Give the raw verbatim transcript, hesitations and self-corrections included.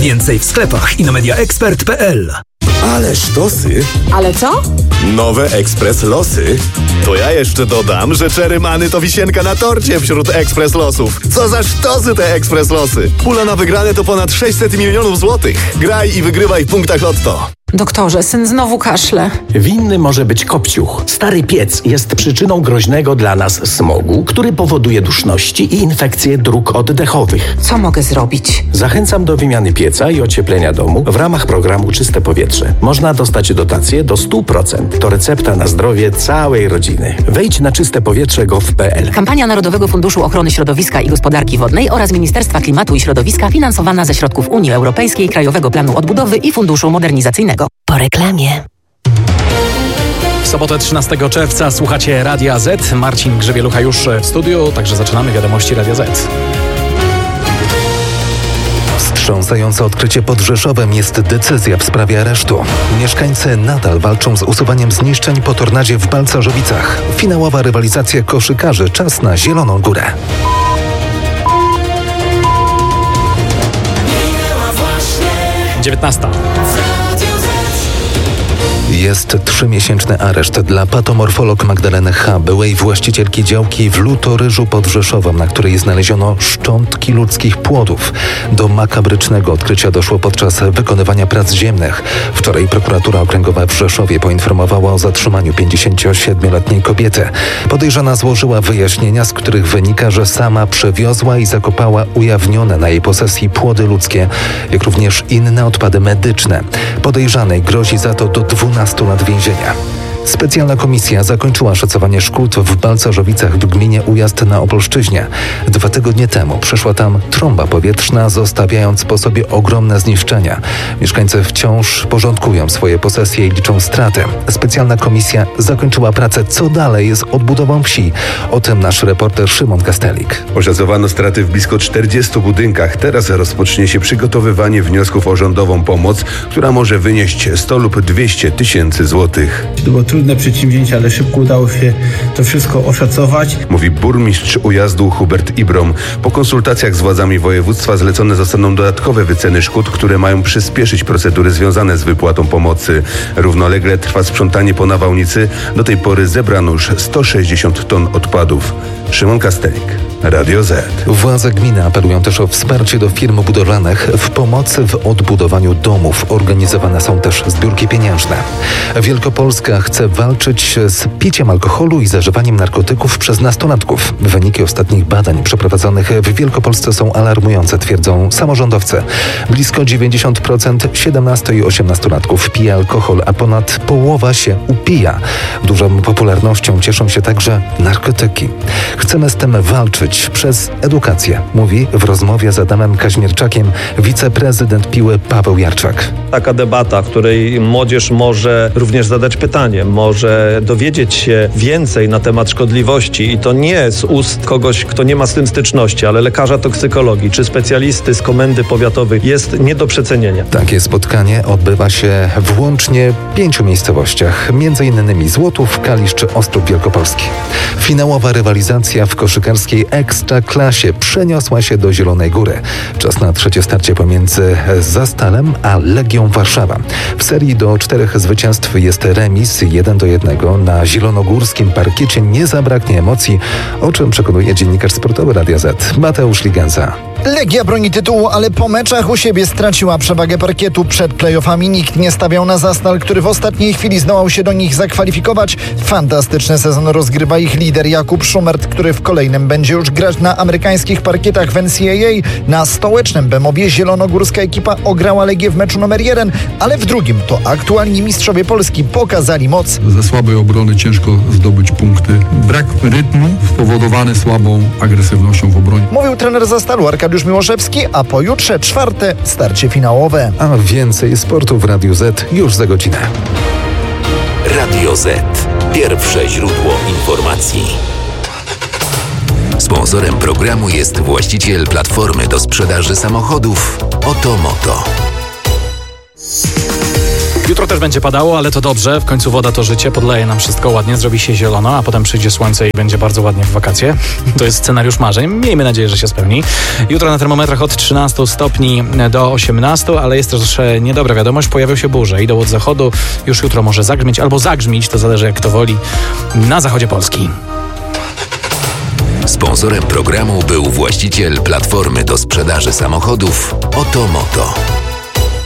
Więcej w sklepach i na media expert kropka p l. Ale sztosy. Ale co? Nowe Ekspres Losy. To ja jeszcze dodam, że Cherry Money to wisienka na torcie wśród Ekspres Losów. Co za sztosy te Ekspres Losy. Pula na wygrane to ponad sześćset milionów złotych. Graj i wygrywaj w punktach Lotto. Doktorze, syn znowu kaszle. Winny może być kopciuch. Stary piec jest przyczyną groźnego dla nas smogu, który powoduje duszności i infekcje dróg oddechowych. Co mogę zrobić? Zachęcam do wymiany pieca i ocieplenia domu w ramach programu Czyste Powietrze. Można dostać dotację do sto procent. To recepta na zdrowie całej rodziny. Wejdź na czyste powietrze kropka gov kropka p l. Kampania Narodowego Funduszu Ochrony Środowiska i Gospodarki Wodnej oraz Ministerstwa Klimatu i Środowiska finansowana ze środków Unii Europejskiej, Krajowego Planu Odbudowy i Funduszu Modernizacyjnego. Po reklamie. W sobotę trzynastego czerwca słuchacie Radia Z. Marcin Grzebielucha już w studiu, także zaczynamy wiadomości Radia Z. Wstrząsające odkrycie pod Rzeszowem jest decyzja w sprawie aresztu. Mieszkańcy nadal walczą z usuwaniem zniszczeń po tornadzie w Balcarzowicach. Finałowa rywalizacja koszykarzy. Czas na Zieloną Górę. dziewiętnasta. Jest trzymiesięczny areszt dla patomorfolog Magdaleny H., byłej właścicielki działki w Lutoryżu pod Rzeszowem, na której znaleziono szczątki ludzkich płodów. Do makabrycznego odkrycia doszło podczas wykonywania prac ziemnych. Wczoraj prokuratura okręgowa w Rzeszowie poinformowała o zatrzymaniu pięćdziesięciosiedmioletniej kobiety. Podejrzana złożyła wyjaśnienia, z których wynika, że sama przewiozła i zakopała ujawnione na jej posesji płody ludzkie, jak również inne odpady medyczne. Podejrzanej grozi za to do dwunastu lat więzienia. Specjalna komisja zakończyła szacowanie szkód w Balcarzowicach w gminie Ujazd na Opolszczyźnie. Dwa tygodnie temu przeszła tam trąba powietrzna, zostawiając po sobie ogromne zniszczenia. Mieszkańcy wciąż porządkują swoje posesje i liczą straty. Specjalna komisja zakończyła pracę. Co dalej z odbudową wsi? O tym nasz reporter Szymon Kastelik. Oszacowano straty w blisko czterdziestu budynkach. Teraz rozpocznie się przygotowywanie wniosków o rządową pomoc, która może wynieść sto lub dwieście tysięcy złotych. Trudne przedsięwzięcie, ale szybko udało się to wszystko oszacować. Mówi burmistrz Ujazdu Hubert Ibrom. Po konsultacjach z władzami województwa zlecone zostaną dodatkowe wyceny szkód, które mają przyspieszyć procedury związane z wypłatą pomocy. Równolegle trwa sprzątanie po nawałnicy. Do tej pory zebrano już sto sześćdziesiąt ton odpadów. Szymon Kastelik, Radio Z. Władze gminy apelują też o wsparcie do firm budowlanych w pomocy w odbudowaniu domów. Organizowane są też zbiórki pieniężne. Wielkopolska chce walczyć z piciem alkoholu i zażywaniem narkotyków przez nastolatków. Wyniki ostatnich badań przeprowadzonych w Wielkopolsce są alarmujące, twierdzą samorządowcy. Blisko dziewięćdziesiąt procent siedemnasto- i osiemnastolatków pije alkohol, a ponad połowa się upija. Dużą popularnością cieszą się także narkotyki. Chcemy z tym walczyć przez edukację, mówi w rozmowie z Adamem Kaźmierczakiem wiceprezydent Piły Paweł Jarczak. Taka debata, w której młodzież może również zadać pytanie, może dowiedzieć się więcej na temat szkodliwości i to nie z ust kogoś, kto nie ma z tym styczności, ale lekarza toksykologii czy specjalisty z komendy powiatowej, jest nie do przecenienia. Takie spotkanie odbywa się w łącznie pięciu miejscowościach, między innymi Złotów, Kalisz czy Ostrów Wielkopolski. Finałowa rywalizacja w koszykarskiej Ekstraklasie przeniosła się do Zielonej Góry. Czas na trzecie starcie pomiędzy Zastalem a Legią Warszawa. W serii do czterech zwycięstw jest remis jeden do jednego. Na zielonogórskim parkiecie nie zabraknie emocji, o czym przekonuje dziennikarz sportowy Radia Z Mateusz Ligenza. Legia broni tytułu, ale po meczach u siebie straciła przewagę parkietu. Przed playoffami nikt nie stawiał na Zastal, który w ostatniej chwili zdołał się do nich zakwalifikować. Fantastyczny sezon rozgrywa ich lider Jakub Szumert, który w kolejnym będzie już grać na amerykańskich parkietach w N C A A. Na stołecznym Bemowie zielonogórska ekipa ograła Legię w meczu numer jeden, ale w drugim to aktualni mistrzowie Polski pokazali moc. Ze słabej obrony ciężko zdobyć punkty. Brak rytmu spowodowany słabą agresywnością w obronie. Mówił trener Zastalu Arkadiusz Miłoszewski, a pojutrze czwarte starcie finałowe. A więcej sportu w Radiu Z już za godzinę. Radio Z. Pierwsze źródło informacji. Sponsorem programu jest właściciel platformy do sprzedaży samochodów Otomoto. Jutro też będzie padało, ale to dobrze. W końcu woda to życie, podleje nam wszystko ładnie, zrobi się zielono, a potem przyjdzie słońce i będzie bardzo ładnie w wakacje. To jest scenariusz marzeń. Miejmy nadzieję, że się spełni. Jutro na termometrach od trzynastu stopni do osiemnastu, ale jest też niedobra wiadomość. Pojawią się burze. Idą od zachodu. Już jutro może zagrzmieć albo zagrzmić, to zależy jak kto woli, na zachodzie Polski. Sponsorem programu był właściciel platformy do sprzedaży samochodów Oto Moto.